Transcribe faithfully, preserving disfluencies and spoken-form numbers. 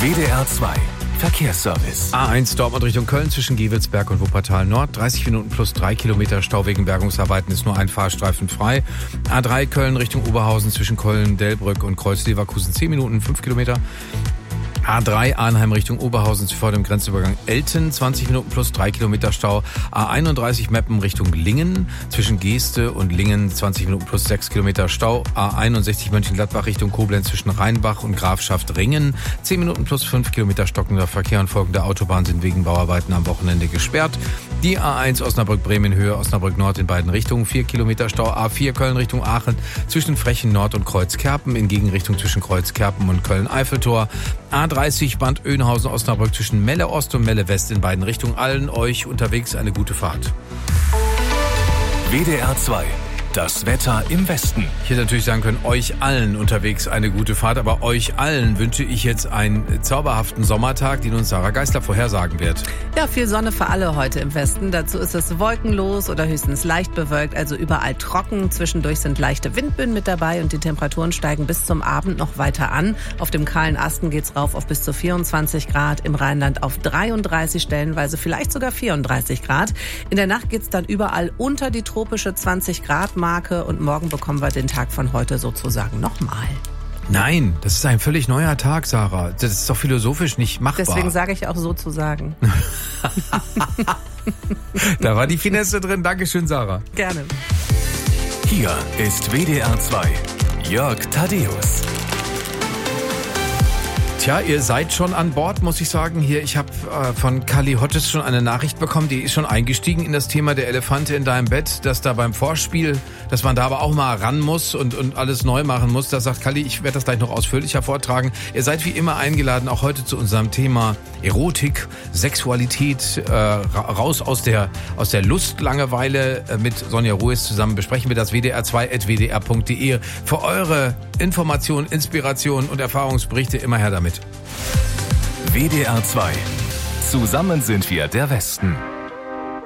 W D R zwei Verkehrsservice. A eins Dortmund Richtung Köln zwischen Gevelsberg und Wuppertal Nord. dreißig Minuten plus drei Kilometer Stau wegen Bergungsarbeiten, ist nur ein Fahrstreifen frei. A drei Köln Richtung Oberhausen zwischen Köln, Delbrück und Kreuz-Leverkusen zehn Minuten, fünf Kilometer. A drei Arnheim Richtung Oberhausen vor dem Grenzübergang Elten, zwanzig Minuten plus drei Kilometer Stau. A einunddreißig Meppen Richtung Lingen, zwischen Geeste und Lingen zwanzig Minuten plus sechs Kilometer Stau. A einundsechzig Mönchengladbach Richtung Koblenz zwischen Rheinbach und Grafschaft Ringen, zehn Minuten plus fünf Kilometer stockender Verkehr und folgende Autobahnen sind wegen Bauarbeiten am Wochenende gesperrt. Die A eins Osnabrück-Bremen Höhe, Osnabrück-Nord in beiden Richtungen, vier Kilometer Stau. A vier Köln Richtung Aachen zwischen Frechen Nord und Kreuzkerpen, in Gegenrichtung zwischen Kreuzkerpen und Köln-Eiffeltor. A dreißig Band Oeynhausen-Osnabrück zwischen Melle Ost und Melle West in beiden Richtungen. Allen euch unterwegs eine gute Fahrt. W D R zwei. Das Wetter im Westen. Ich hätte natürlich sagen können, euch allen unterwegs eine gute Fahrt, aber euch allen wünsche ich jetzt einen zauberhaften Sommertag, den uns Sarah Geisler vorhersagen wird. Ja, viel Sonne für alle heute im Westen. Dazu ist es wolkenlos oder höchstens leicht bewölkt, also überall trocken. Zwischendurch sind leichte Windböen mit dabei und die Temperaturen steigen bis zum Abend noch weiter an. Auf dem kahlen Asten geht's rauf auf bis zu vierundzwanzig Grad, im Rheinland auf dreiunddreißig, stellenweise vielleicht sogar vierunddreißig Grad. In der Nacht geht's dann überall unter die tropische zwanzig Grad Marke und morgen bekommen wir den Tag von heute sozusagen nochmal. Nein, das ist ein völlig neuer Tag, Sarah. Das ist doch philosophisch nicht machbar. Deswegen sage ich auch sozusagen. Da war die Finesse drin. Dankeschön, Sarah. Gerne. Hier ist W D R zwei. Jörg Thaddeus. Tja, ihr seid schon an Bord, muss ich sagen. Hier, ich habe äh, von Kali Hottes schon eine Nachricht bekommen, die ist schon eingestiegen in das Thema der Elefante in deinem Bett, dass da beim Vorspiel, dass man da aber auch mal ran muss und, und alles neu machen muss. Da sagt Kali, ich werde das gleich noch ausführlicher vortragen. Ihr seid wie immer eingeladen, auch heute zu unserem Thema Erotik, Sexualität, äh, raus aus der aus der Lustlangeweile. Äh, mit Sonja Ruiz zusammen besprechen wir das. W D R zwei at w d r punkt d e. Für eure Informationen, Inspirationen und Erfahrungsberichte immer her damit. W D R zwei. Zusammen sind wir der Westen.